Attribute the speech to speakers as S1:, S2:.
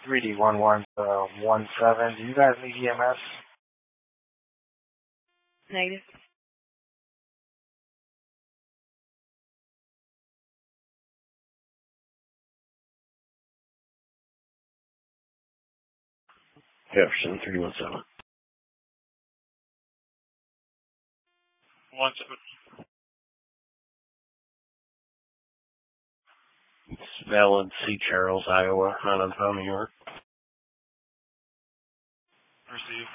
S1: 3D1117. Do you guys need EMS?
S2: Negative.
S3: Jefferson 317.
S4: 17.
S3: It's Valid C. Charles, Iowa, not on New York.
S4: Receive.